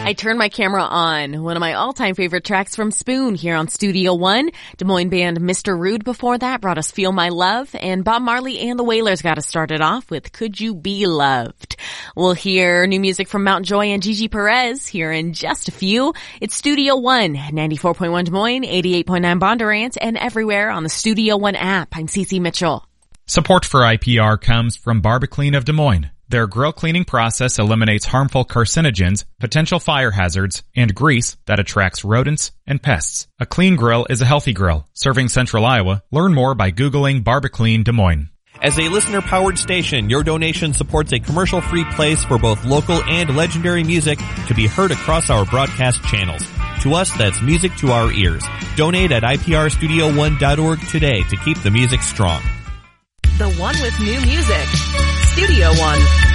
I turned my camera on. One of my all-time favorite tracks from Spoon here on Studio One. Des Moines band Mr. Rude before that brought us Feel My Love, and Bob Marley and the Wailers got us started off with Could You Be Loved. We'll hear new music from Mount Joy and Gigi Perez here in just a few. It's Studio One, 94.1 Des Moines, 88.9 Bondurant, and everywhere on the Studio One app. I'm Cece Mitchell. Support for IPR comes from Barbaclean of Des Moines. Their grill cleaning process eliminates harmful carcinogens, potential fire hazards, and grease that attracts rodents and pests. A clean grill is a healthy grill. Serving Central Iowa. Learn more by Googling Barbaclean Des Moines. As a listener-powered station, your donation supports a commercial-free place for both local and legendary music to be heard across our broadcast channels. To us, that's music to our ears. Donate at iprstudio1.org today to keep the music strong. The one with new music. Studio One.